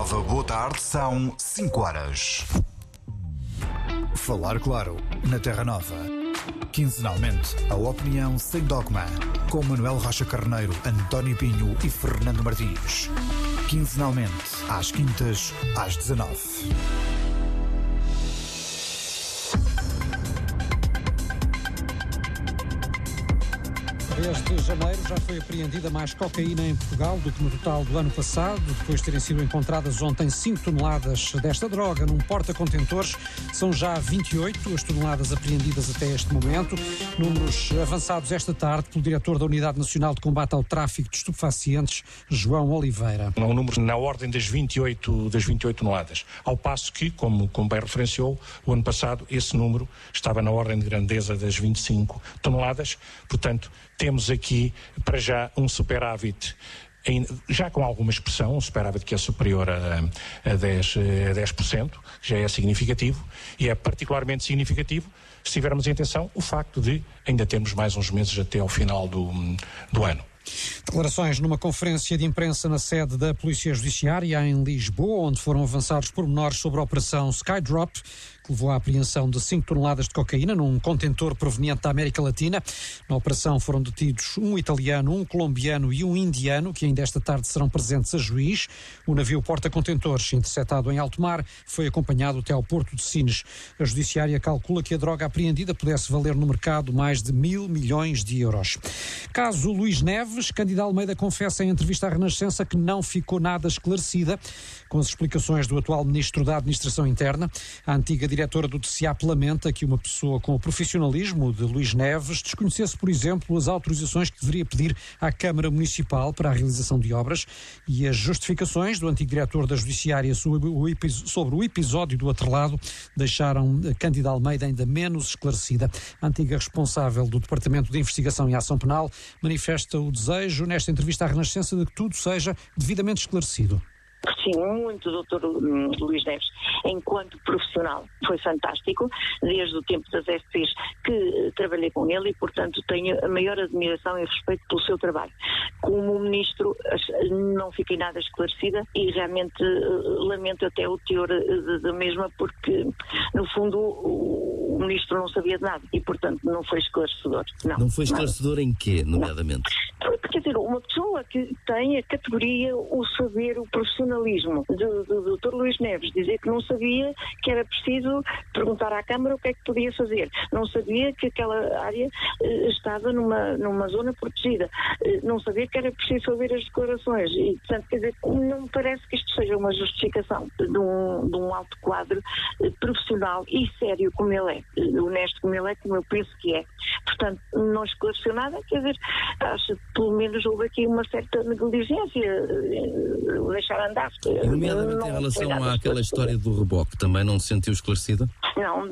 Nova, boa tarde, são 5 horas. Falar claro, na Terra Nova. Quinzenalmente, a opinião sem dogma, com Manuel Rocha Carneiro, António Pinho e Fernando Martins. Quinzenalmente, às quintas, às 19. Desde janeiro já foi apreendida mais cocaína em Portugal do que no total do ano passado, depois de terem sido encontradas ontem 5 toneladas desta droga num porta-contentores. São já 28 as toneladas apreendidas até este momento. Números avançados esta tarde pelo diretor da Unidade Nacional de Combate ao Tráfico de Estupefacientes, João Oliveira. Um número na ordem das 28 toneladas, ao passo que, como bem referenciou, o ano passado esse número estava na ordem de grandeza das 25 toneladas, portanto temos aqui, para já, um superávit, já com alguma expressão, um superávit que é superior a 10%, já é significativo, e é particularmente significativo, se tivermos em atenção, o facto de ainda termos mais uns meses até ao final do ano. Declarações numa conferência de imprensa na sede da Polícia Judiciária em Lisboa, onde foram avançados pormenores sobre a operação Skydrop, que levou à apreensão de 5 toneladas de cocaína num contentor proveniente da América Latina. Na operação foram detidos um italiano, um colombiano e um indiano, que ainda esta tarde serão presentes a juiz. O navio porta-contentores, interceptado em alto mar, foi acompanhado até ao porto de Sines. A Judiciária calcula que a droga apreendida pudesse valer no mercado mais de 1.000 milhões de euros. Caso Luís Neves, Cândida Almeida confessa em entrevista à Renascença que não ficou nada esclarecida com as explicações do atual Ministro da Administração Interna. A antiga diretora do TCAP lamenta que uma pessoa com o profissionalismo de Luís Neves desconhecesse, por exemplo, as autorizações que deveria pedir à Câmara Municipal para a realização de obras, e as justificações do antigo diretor da Judiciária sobre o episódio do atrelado deixaram a Cândida Almeida ainda menos esclarecida. A antiga responsável do Departamento de Investigação e Ação Penal manifesta o desejo, nesta entrevista à Renascença, de que tudo seja devidamente esclarecido. Sim, muito o Dr. Luís Neves, enquanto profissional, foi fantástico, desde o tempo das FPs que trabalhei com ele e, portanto, tenho a maior admiração e respeito pelo seu trabalho. Como ministro, não fiquei nada esclarecida e realmente lamento até o teor da mesma, porque, no fundo, o ministro não sabia de nada e, portanto, não foi esclarecedor. Não foi esclarecedor em quê, nomeadamente? Quer dizer, uma pessoa que tem a categoria, o saber, o profissionalismo do Dr. Luís Neves, dizer que não sabia que era preciso perguntar à Câmara o que é que podia fazer, não sabia que aquela área estava numa zona protegida, não sabia que era preciso ouvir as declarações e, portanto, quer dizer, não me parece que isto seja uma justificação de um alto quadro profissional e sério como ele é, honesto como ele é, como eu penso que é. Portanto, não esclareceu nada, quer dizer, acho que pelo menos houve aqui uma certa negligência, deixar andar. E nomeadamente em relação àquela história do reboque, também não se sentiu esclarecida? Não,